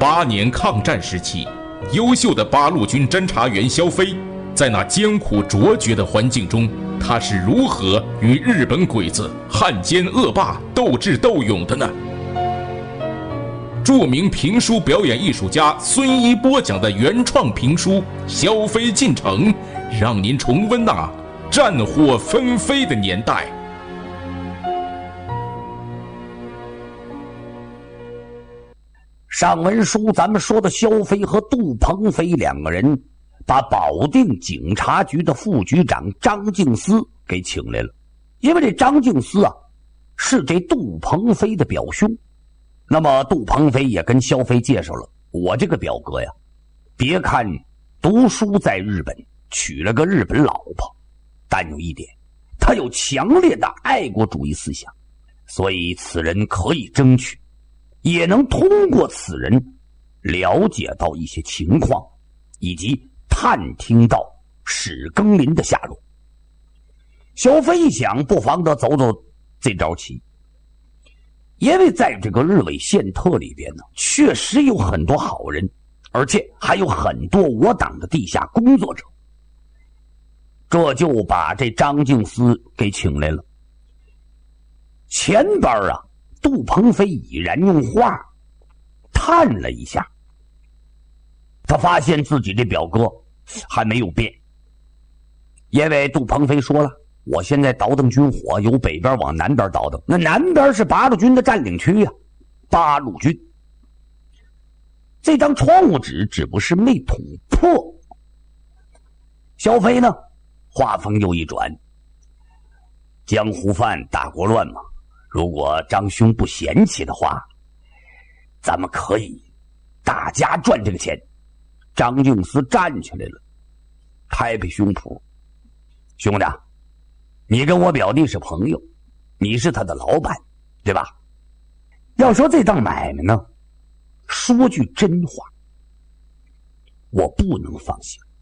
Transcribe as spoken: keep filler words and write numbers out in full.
八年抗战时期，优秀的八路军侦察员萧飞，在那艰苦卓绝的环境中，他是如何与日本鬼子、汉奸恶霸斗智斗勇的呢？著名评书表演艺术家孙一播讲的原创评书《萧飞进城》，让您重温那战火纷飞的年代。 上文书咱们说的萧飞和杜鹏飞两个人把保定警察局的副局长张敬思给请来了，因为这张敬思啊是这杜鹏飞的表兄。那么杜鹏飞也跟萧飞介绍了，我这个表哥呀，别看读书在日本，娶了个日本老婆，但有一点，他有强烈的爱国主义思想，所以此人可以争取，也能通过此人了解到一些情况，以及探听到史庚林的下落。萧飞一想，不妨得走走这招棋，因为在这个日伪宪特里边呢，确实有很多好人，而且还有很多我党的地下工作者。这就把这张敬思给请来了。前边啊，杜鹏飞已然用话探了一下，他发现自己这表哥还没有变，因为杜鹏飞说了，我现在倒腾军火由北边往南边倒腾，那南边是八路军的占领区呀、啊，八路军。这张窗户纸只不是没捅破。萧飞呢，话锋又一转，江湖饭大国乱嘛，如果张兄不嫌弃的话，咱们可以大家赚这个钱。张敬思站起来了，拍拍胸脯，兄弟，你跟我表弟是朋友，你是他的老板，对吧？要说这档买卖呢，说句真话，我不能放心。